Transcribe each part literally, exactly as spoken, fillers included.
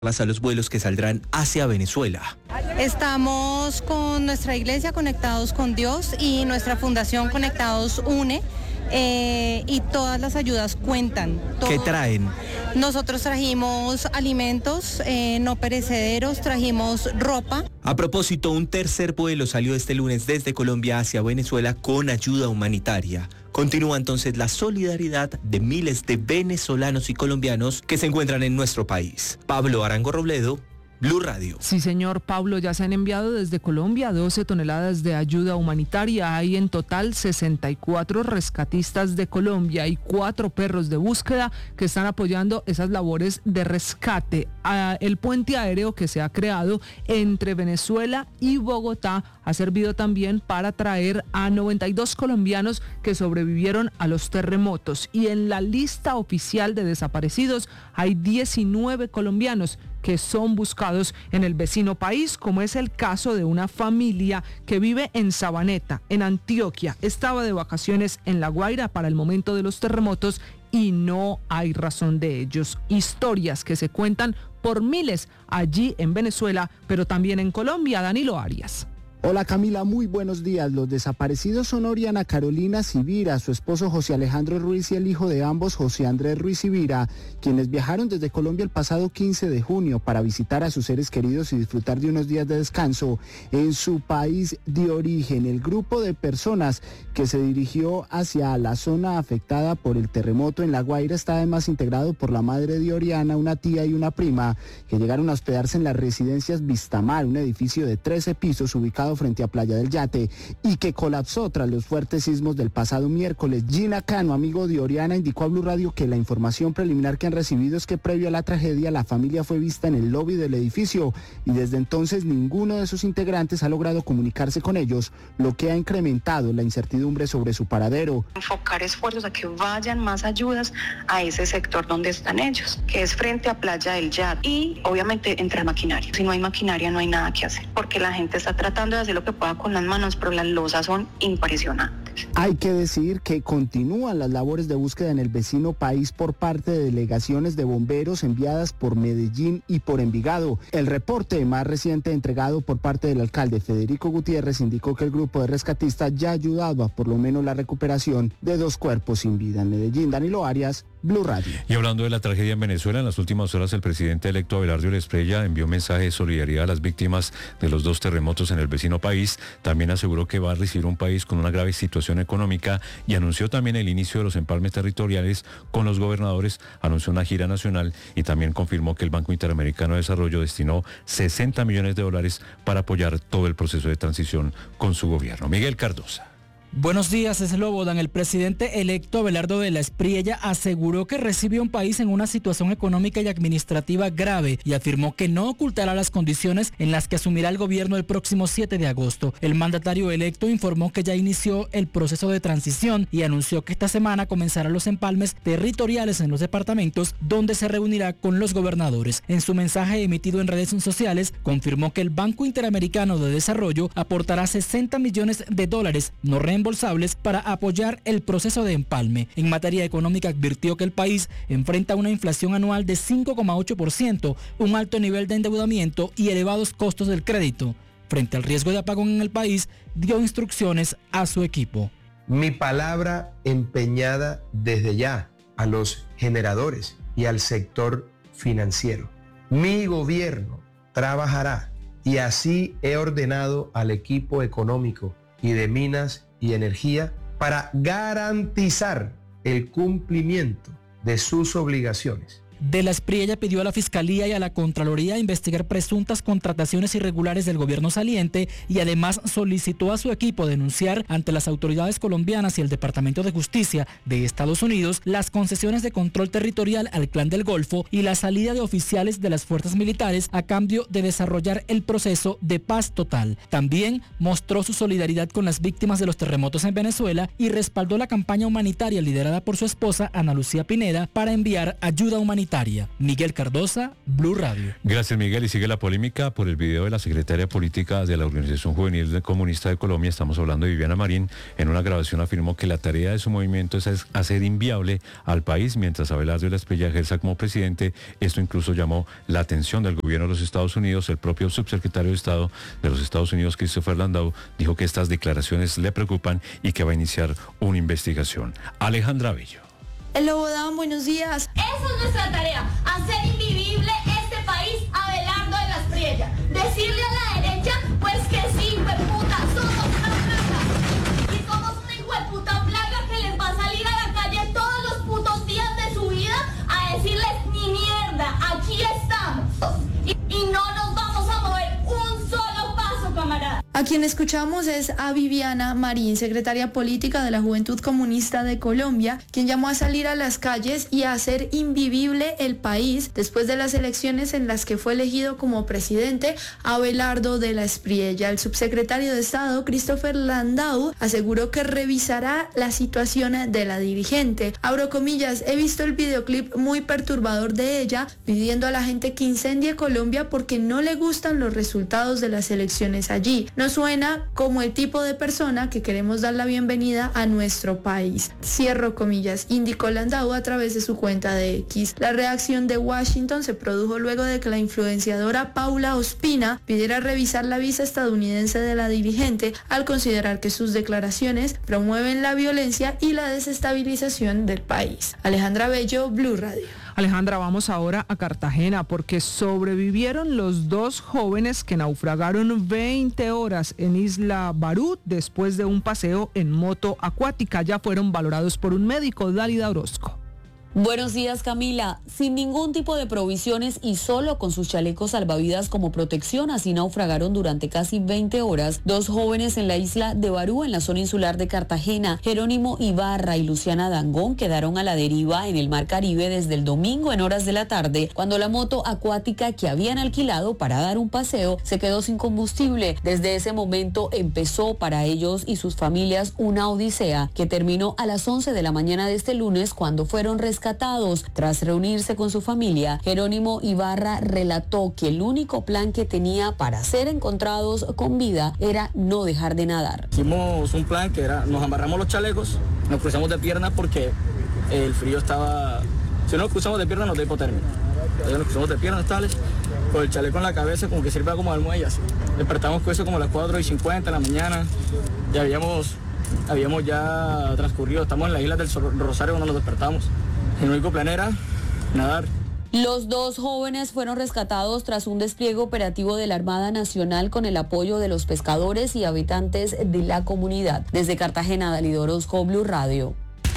a los vuelos que saldrán hacia Venezuela. Estamos con nuestra iglesia Conectados con Dios y nuestra fundación Conectados Une. Eh, y todas las ayudas cuentan. Todo. ¿Qué traen? Nosotros trajimos alimentos eh, no perecederos, trajimos ropa. A propósito, un tercer vuelo salió este lunes desde Colombia hacia Venezuela con ayuda humanitaria. Continúa entonces la solidaridad de miles de venezolanos y colombianos que se encuentran en nuestro país. Pablo Arango Robledo, Blue Radio. Sí, señor Pablo, ya se han enviado desde Colombia doce toneladas de ayuda humanitaria. Hay en total sesenta y cuatro rescatistas de Colombia y cuatro perros de búsqueda que están apoyando esas labores de rescate. Ah, el puente aéreo que se ha creado entre Venezuela y Bogotá ha servido también para traer a noventa y dos colombianos que sobrevivieron a los terremotos. Y en la lista oficial de desaparecidos hay diecinueve colombianos que son buscados en el vecino país, como es el caso de una familia que vive en Sabaneta, en Antioquia. Estaba de vacaciones en La Guaira para el momento de los terremotos y no hay razón de ellos. Historias que se cuentan por miles allí en Venezuela, pero también en Colombia. Danilo Arias. Hola Camila, muy buenos días. Los desaparecidos son Oriana Carolina Sibira, su esposo José Alejandro Ruiz y el hijo de ambos, José Andrés Ruiz Sibira, quienes viajaron desde Colombia el pasado quince de junio para visitar a sus seres queridos y disfrutar de unos días de descanso en su país de origen. El grupo de personas que se dirigió hacia la zona afectada por el terremoto en La Guaira está además integrado por la madre de Oriana, una tía y una prima, que llegaron a hospedarse en las residencias Vistamar, un edificio de trece pisos ubicado frente a Playa del Yate y que colapsó tras los fuertes sismos del pasado miércoles. Gina Cano, amigo de Oriana, indicó a Blue Radio que la información preliminar que han recibido es que previo a la tragedia la familia fue vista en el lobby del edificio y desde entonces ninguno de sus integrantes ha logrado comunicarse con ellos, lo que ha incrementado la incertidumbre sobre su paradero. Enfocar esfuerzos a que vayan más ayudas a ese sector donde están ellos, que es frente a Playa del Yate, y obviamente entrar maquinaria. Si no hay maquinaria no hay nada que hacer, porque la gente está tratando de hacer lo que pueda con las manos, pero las losas son impresionantes. Hay que decir que continúan las labores de búsqueda en el vecino país por parte de delegaciones de bomberos enviadas por Medellín y por Envigado. El reporte más reciente entregado por parte del alcalde Federico Gutiérrez indicó que el grupo de rescatistas ya ha ayudado a por lo menos la recuperación de dos cuerpos sin vida. En Medellín, Danilo Arias, Blue Radio. Y hablando de la tragedia en Venezuela, en las últimas horas el presidente electo Abelardo Esprella envió mensaje de solidaridad a las víctimas de los dos terremotos en el vecino país. También aseguró que va a recibir un país con una grave situación económica y anunció también el inicio de los empalmes territoriales con los gobernadores, anunció una gira nacional y también confirmó que el Banco Interamericano de Desarrollo destinó sesenta millones de dólares para apoyar todo el proceso de transición con su gobierno. Miguel Cardosa. Buenos días, Slobodan. El presidente electo Abelardo de la Espriella aseguró que recibe un país en una situación económica y administrativa grave y afirmó que no ocultará las condiciones en las que asumirá el gobierno el próximo siete de agosto. El mandatario electo informó que ya inició el proceso de transición y anunció que esta semana comenzarán los empalmes territoriales en los departamentos donde se reunirá con los gobernadores. En su mensaje emitido en redes sociales, confirmó que el Banco Interamericano de Desarrollo aportará sesenta millones de dólares no reembolsables para apoyar el proceso de empalme. En materia económica advirtió que el país enfrenta una inflación anual de cinco coma ocho por ciento, un alto nivel de endeudamiento y elevados costos del crédito. Frente al riesgo de apagón en el país, dio instrucciones a su equipo. Mi palabra empeñada desde ya a los generadores y al sector financiero. Mi gobierno trabajará y así he ordenado al equipo económico y de minas y energía para garantizar el cumplimiento de sus obligaciones. De la Espriella pidió a la Fiscalía y a la Contraloría investigar presuntas contrataciones irregulares del gobierno saliente y además solicitó a su equipo denunciar ante las autoridades colombianas y el Departamento de Justicia de Estados Unidos las concesiones de control territorial al Clan del Golfo y la salida de oficiales de las fuerzas militares a cambio de desarrollar el proceso de paz total. También mostró su solidaridad con las víctimas de los terremotos en Venezuela y respaldó la campaña humanitaria liderada por su esposa Ana Lucía Pineda para enviar ayuda humanitaria humanitaria. Miguel Cardosa, Blue Radio. Gracias, Miguel. Y sigue la polémica por el video de la secretaria política de la Organización Juvenil Comunista de Colombia. Estamos hablando de Viviana Marín. En una grabación afirmó que la tarea de su movimiento es hacer inviable al país mientras Abelardo Espriella ejerza como presidente. Esto incluso llamó la atención del gobierno de los Estados Unidos. El propio subsecretario de Estado de los Estados Unidos, Christopher Landau, dijo que estas declaraciones le preocupan y que va a iniciar una investigación. Alejandra Bello. El Lobo Down, buenos días. Esa es nuestra tarea, hacer invivible este país a Abelardo de la Espriella. Decirle a la derecha, pues que sí, hijueputa, somos una plaga. Y somos una hijueputa plaga que les va a salir a la calle todos los putos días de su vida a decirles ni mierda, aquí estamos. Y, y no nos vamos a mover un solo paso, camarada. A quien escuchamos es a Viviana Marín, secretaria política de la Juventud Comunista de Colombia, quien llamó a salir a las calles y a hacer invivible el país después de las elecciones en las que fue elegido como presidente Abelardo de la Espriella. El subsecretario de Estado, Christopher Landau, aseguró que revisará la situación de la dirigente. Abro comillas, he visto el videoclip muy perturbador de ella pidiendo a la gente que incendie Colombia porque no le gustan los resultados de las elecciones allí. No suena como el tipo de persona que queremos dar la bienvenida a nuestro país. Cierro comillas, indicó Landau a través de su cuenta de X. La reacción de Washington se produjo luego de que la influenciadora Paula Ospina pidiera revisar la visa estadounidense de la dirigente al considerar que sus declaraciones promueven la violencia y la desestabilización del país. Alejandra Bello, Blue Radio. Alejandra, vamos ahora a Cartagena porque sobrevivieron los dos jóvenes que naufragaron veinte horas en Isla Barú después de un paseo en moto acuática. Ya fueron valorados por un médico. Dálida Orozco. Buenos días, Camila. Sin ningún tipo de provisiones y solo con sus chalecos salvavidas como protección, así naufragaron durante casi veinte horas dos jóvenes en la isla de Barú, en la zona insular de Cartagena. Jerónimo Ibarra y Luciana Dangón quedaron a la deriva en el mar Caribe desde el domingo en horas de la tarde, cuando la moto acuática que habían alquilado para dar un paseo se quedó sin combustible. Desde ese momento empezó para ellos y sus familias una odisea que terminó a las once de la mañana de este lunes cuando fueron rescatados. Tras reunirse con su familia, Jerónimo Ibarra relató que el único plan que tenía para ser encontrados con vida era no dejar de nadar. Hicimos un plan que era, nos amarramos los chalecos, nos cruzamos de piernas porque el frío estaba, si no nos cruzamos de piernas nos da hipotermia. Entonces nos cruzamos de piernas tales, con el chaleco en la cabeza como que sirve como almohadilla así. Despertamos con eso como a las cuatro y cincuenta de la mañana, ya habíamos, habíamos ya transcurrido, estamos en la isla del Rosario cuando nos despertamos. El único plan era nadar. Los dos jóvenes fueron rescatados tras un despliegue operativo de la Armada Nacional con el apoyo de los pescadores y habitantes de la comunidad. Desde Cartagena, Dálida Orozco, Blue Radio.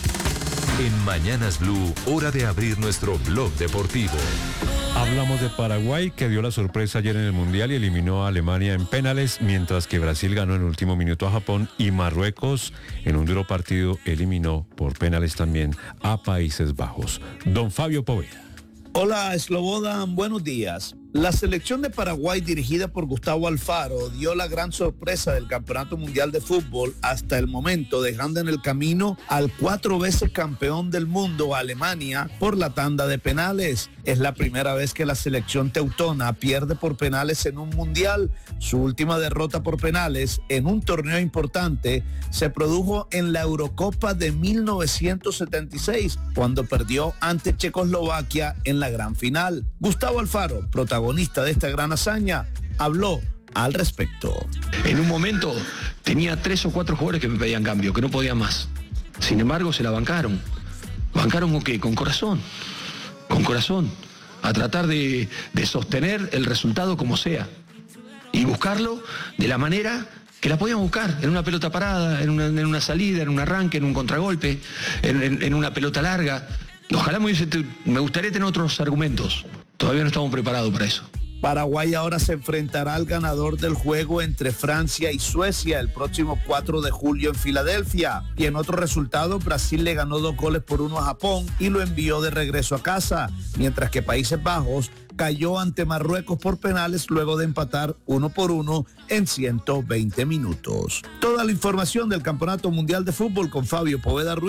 En Mañanas Blue, hora de abrir nuestro blog deportivo. Hablamos de Paraguay, que dio la sorpresa ayer en el Mundial y eliminó a Alemania en penales, mientras que Brasil ganó en el último minuto a Japón y Marruecos, en un duro partido, eliminó por penales también a Países Bajos. Don Fabio Poveda. Hola, Slobodan, buenos días. La selección de Paraguay, dirigida por Gustavo Alfaro, dio la gran sorpresa del Campeonato Mundial de Fútbol hasta el momento, dejando en el camino al cuatro veces campeón del mundo, Alemania, por la tanda de penales. Es la primera vez que la selección teutona pierde por penales en un mundial. Su última derrota por penales en un torneo importante se produjo en la Eurocopa de mil novecientos setenta y seis, cuando perdió ante Checoslovaquia en la gran final. Gustavo Alfaro, protagonista protagonista de esta gran hazaña, habló al respecto. En un momento tenía tres o cuatro jugadores que me pedían cambio, que no podían más. Sin embargo, se la bancaron. ¿Bancaron con qué? Con corazón. Con corazón. A tratar de, de sostener el resultado como sea. Y buscarlo de la manera que la podían buscar, en una pelota parada, en una, en una salida, en un arranque, en un contragolpe, en, en, en una pelota larga. Ojalá me, hubiese, me gustaría tener otros argumentos. Todavía no estamos preparados para eso. Paraguay ahora se enfrentará al ganador del juego entre Francia y Suecia el próximo cuatro de julio en Filadelfia. Y en otro resultado, Brasil le ganó dos goles por uno a Japón y lo envió de regreso a casa, mientras que Países Bajos cayó ante Marruecos por penales luego de empatar uno por uno en ciento veinte minutos. Toda la información del Campeonato Mundial de Fútbol con Fabio Poveda Ruiz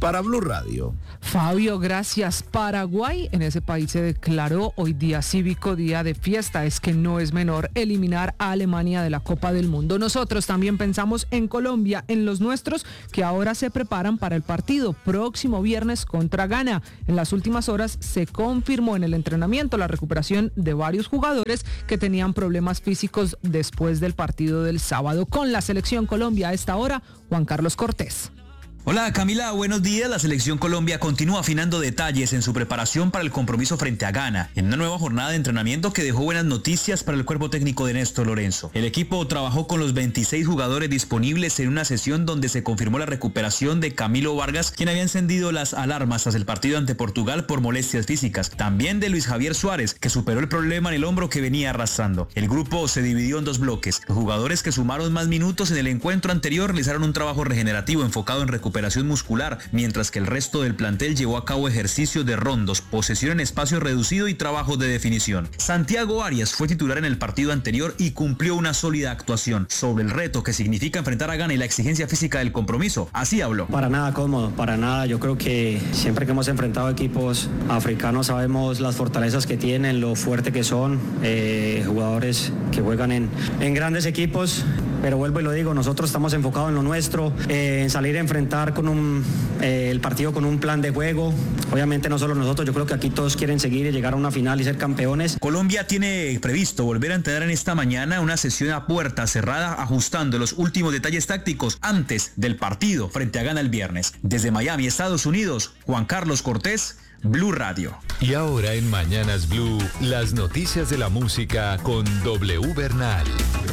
para Blue Radio. Fabio, gracias. Paraguay, en ese país se declaró hoy día cívico, día de fiesta. Es que no es menor eliminar a Alemania de la Copa del Mundo. Nosotros también pensamos en Colombia, en los nuestros, que ahora se preparan para el partido próximo viernes contra Ghana. En las últimas horas se confirmó en el entrenamiento la recuperación de varios jugadores que tenían problemas físicos después del partido del sábado. Con la selección Colombia a esta hora, Juan Carlos Cortés. Hola Camila, buenos días. La selección Colombia continúa afinando detalles en su preparación para el compromiso frente a Ghana, en una nueva jornada de entrenamiento que dejó buenas noticias para el cuerpo técnico de Néstor Lorenzo. El equipo trabajó con los veintiséis jugadores disponibles en una sesión donde se confirmó la recuperación de Camilo Vargas, quien había encendido las alarmas tras el partido ante Portugal por molestias físicas. También de Luis Javier Suárez, que superó el problema en el hombro que venía arrastrando. El grupo se dividió en dos bloques. Los jugadores que sumaron más minutos en el encuentro anterior realizaron un trabajo regenerativo enfocado en recuperación recuperación muscular, mientras que el resto del plantel llevó a cabo ejercicios de rondos, posesión en espacio reducido y trabajo de definición. Santiago Arias fue titular en el partido anterior y cumplió una sólida actuación. Sobre el reto que significa enfrentar a Ghana y la exigencia física del compromiso, así habló. Para nada cómodo, para nada. Yo creo que siempre que hemos enfrentado equipos africanos sabemos las fortalezas que tienen, lo fuerte que son, eh, jugadores que juegan en, en grandes equipos, pero vuelvo y lo digo, nosotros estamos enfocados en lo nuestro, eh, en salir a enfrentar con un, eh, el partido con un plan de juego. Obviamente no solo nosotros, yo creo que aquí todos quieren seguir y llegar a una final y ser campeones. Colombia tiene previsto volver a entrenar en esta mañana una sesión a puerta cerrada, ajustando los últimos detalles tácticos antes del partido frente a Ghana el viernes. Desde Miami, Estados Unidos, Juan Carlos Cortés, Blue Radio. Y ahora en Mañanas Blue, las noticias de la música con W Bernal.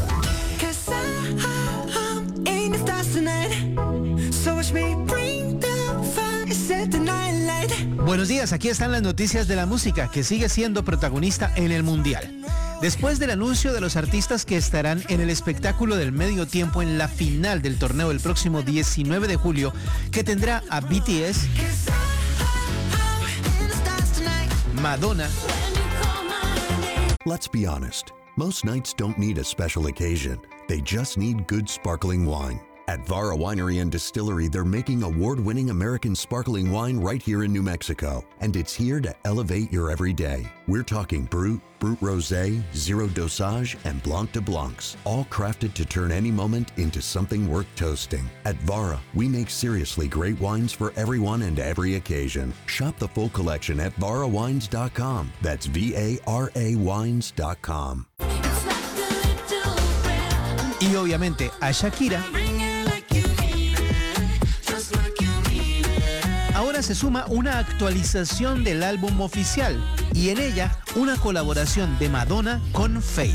Buenos días, aquí están las noticias de la música que sigue siendo protagonista en el Mundial. Después del anuncio de los artistas que estarán en el espectáculo del medio tiempo en la final del torneo el próximo diecinueve de julio, que tendrá a B T S, Madonna. Let's be honest, most nights don't need a special occasion. They just need good sparkling wine. At Vara Winery and Distillery, they're making award-winning American sparkling wine right here in New Mexico, and it's here to elevate your everyday. We're talking Brut, Brut Rosé, Zero Dosage, and Blanc de Blancs, all crafted to turn any moment into something worth toasting. At Vara, we make seriously great wines for everyone and every occasion. Shop the full collection at vara wines dot com. That's V A R A wines dot com. Y obviamente a Shakira. Ahora se suma una actualización del álbum oficial y en ella una colaboración de Madonna con Faith.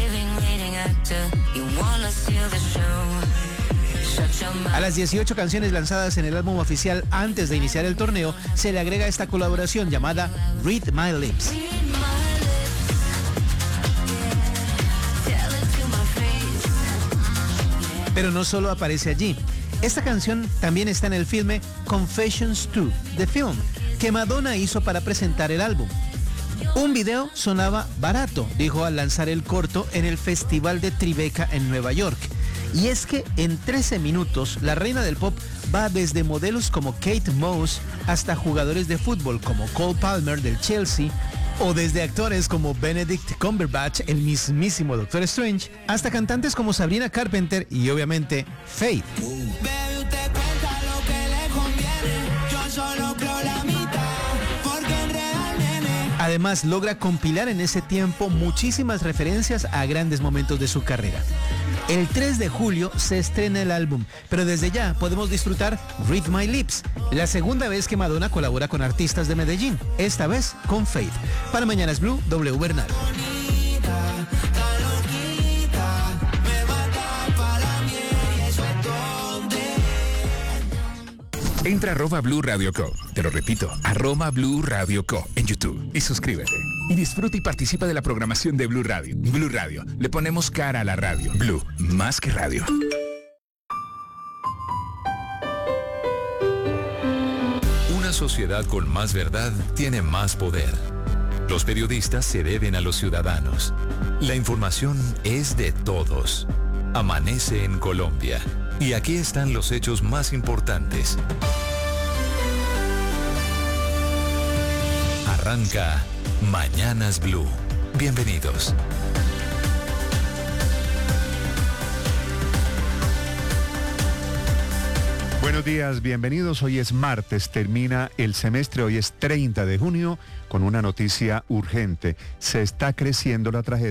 A las dieciocho canciones lanzadas en el álbum oficial antes de iniciar el torneo, se le agrega esta colaboración llamada Read My Lips. Pero no solo aparece allí. Esta canción también está en el filme Confessions dos, The Film, que Madonna hizo para presentar el álbum. Un video sonaba barato, dijo al lanzar el corto en el Festival de Tribeca en Nueva York. Y es que en trece minutos, la reina del pop va desde modelos como Kate Moss hasta jugadores de fútbol como Cole Palmer del Chelsea, o desde actores como Benedict Cumberbatch, el mismísimo Doctor Strange, hasta cantantes como Sabrina Carpenter y obviamente Faith. Además, logra compilar en ese tiempo muchísimas referencias a grandes momentos de su carrera. El tres de julio se estrena el álbum, pero desde ya podemos disfrutar Read My Lips, la segunda vez que Madonna colabora con artistas de Medellín, esta vez con Faith. Para Mañanas Blue, W Bernal. Entra a arroba Blue Radio Co. Te lo repito, arroba Blue Radio Co. en YouTube y suscríbete. Y disfruta y participa de la programación de Blue Radio. Blue Radio, le ponemos cara a la radio. Blue, más que radio. Una sociedad con más verdad tiene más poder. Los periodistas se deben a los ciudadanos. La información es de todos. Amanece en Colombia. Y aquí están los hechos más importantes. Arranca Mañanas Blue. Bienvenidos. Buenos días, bienvenidos. Hoy es martes, termina el semestre, hoy es treinta de junio, con una noticia urgente. Se está creciendo la tragedia.